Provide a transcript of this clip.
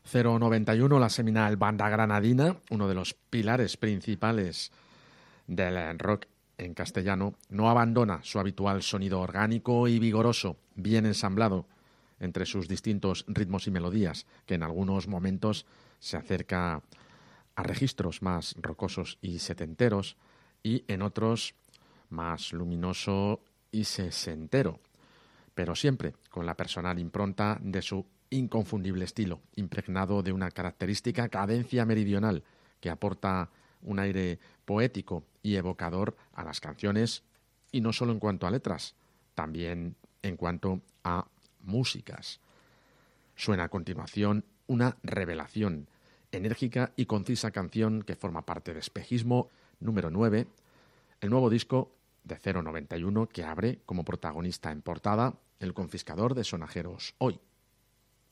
091, la seminal banda granadina, uno de los pilares principales del rock en castellano, no abandona su habitual sonido orgánico y vigoroso, bien ensamblado entre sus distintos ritmos y melodías, que en algunos momentos se acerca a registros más rocosos y setenteros y en otros más luminoso y sesentero, pero siempre con la personal impronta de su inconfundible estilo, impregnado de una característica cadencia meridional que aporta un aire poético y evocador a las canciones, y no solo en cuanto a letras, también en cuanto a músicas. Suena a continuación una revelación, enérgica y concisa canción que forma parte de Espejismo número 9, el nuevo disco de 091 que abre como protagonista en portada El confiscador de sonajeros hoy.